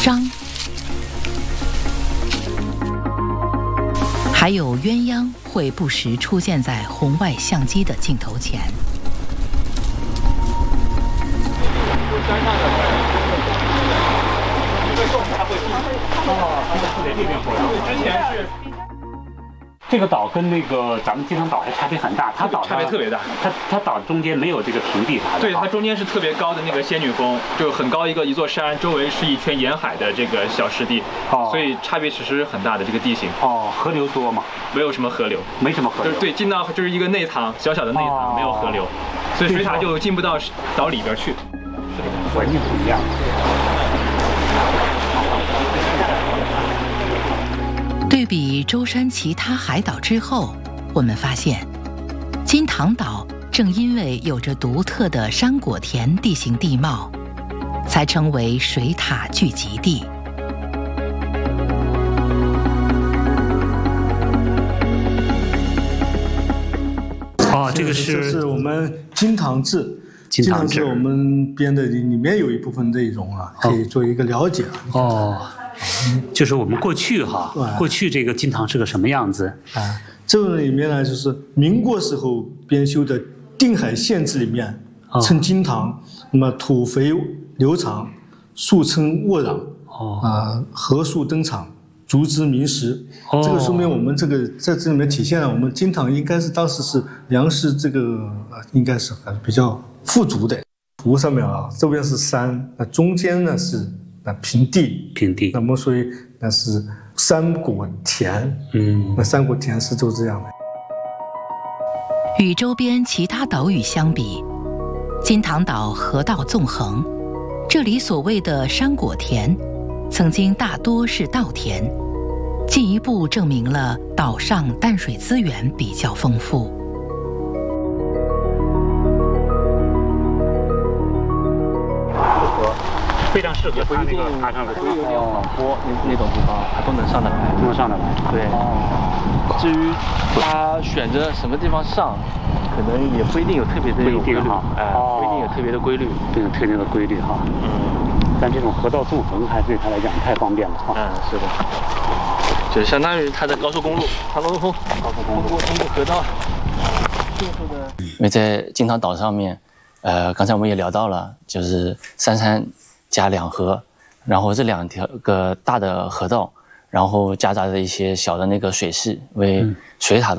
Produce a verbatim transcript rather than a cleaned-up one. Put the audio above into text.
商，还有鸳鸯会不时出现在红外相机的镜头前。 山上的这个洞它会哦，它是在这边过来。之前是。 这个岛跟那个咱们金堂岛还差别很大，它岛差别特别大， 它它岛中间没有这个平地啥的。 对，它中间是特别高的那个仙女峰，就很高一个一座山，周围是一圈沿海的这个小湿地，哦，所以差别其实很大的这个地形。 哦，河流多吗？ 没有什么河流， 没什么河流。 就是对，进到就是一个内塘，小小的内塘，哦、没有河流，所以水獭就进不到岛里边去。 环境不一样。 对比舟山其他海岛之后，我们发现，金堂岛正因为有着独特的山果田地形地貌，才成为水獭聚集地。 哦，这个是这是我们金堂志，金堂志我们编的里面有一部分内容啊，可以做一个了解。 哦。 就是我们过去哈，过去这个金堂是个什么样子啊？这个里面呢，就是民国时候编修的《定海县志》里面称金堂，那么土肥流长，树称沃壤，啊，河树登场，竹枝鸣时。这个说明我们这个在这里面体现了我们金堂应该是当时是粮食这个应该是还比较富足的。图上面啊，这边是山，那中间呢是。 那平地， 平地， 那么所以那是山果田，嗯，那山果田是就这样的。 与周边其他岛屿相比，金堂岛河道纵横，这里所谓的山果田，曾经大多是稻田，进一步证明了岛上淡水资源比较丰富。 非常适合它那个爬上来， 会有点缓坡那那种地方，它都能上得来， 都能上得来。对。 哦。至于它选择什么地方上，可能也不一定有特别的规律哈，哎，不一定有特别的规律， 没有特定的规律哈。嗯。但这种河道纵横还对它来讲太方便了哈。 嗯，是的。就相当于它的高速公路，长龙峰，高速公路通过通过河道，因为在金堂岛上面。 呃，刚才我们也聊到了，就是三山加两河，然后这两条个大的河道，然后夹杂着一些小的那个水势，为水獭的